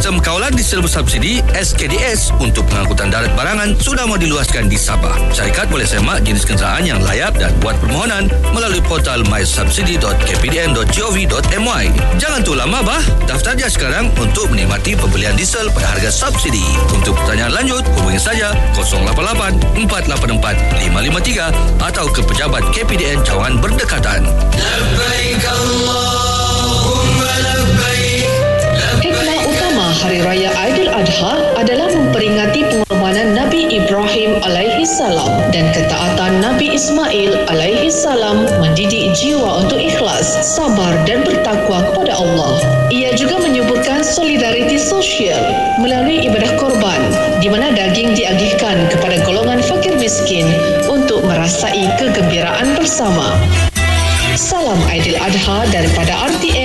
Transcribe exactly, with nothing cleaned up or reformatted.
Sistem kawalan diesel bersubsidi S K D S untuk pengangkutan darat barangan sudah mau diluaskan di Sabah. Syarikat boleh semak jenis kenderaan yang layak dan buat permohonan melalui portal my subsidy dot k p d n dot gov dot my. Jangan tunggu lama bah, daftar dia sekarang untuk menikmati pembelian diesel pada harga subsidi. Untuk pertanyaan lanjut, hubungi saja kosong lapan lapan empat lapan empat lima lima tiga atau ke pejabat K P D N Cawangan berdekatan. Labbaik Allahumma labbaik. Hikmah utama Hari Raya Aidiladha adalah memperingati pengorbanan Nabi Ibrahim alaihi salam dan ketaatan Nabi Ismail alaihi salam mendidik jiwa untuk ikhlas, sabar dan bertakwa kepada Allah. Ia juga menyuburkan solidariti sosial melalui ibadah korban di mana daging diagihkan kepada golongan fakir miskin untuk merasai kegembiraan bersama. Salam Aidiladha daripada R T M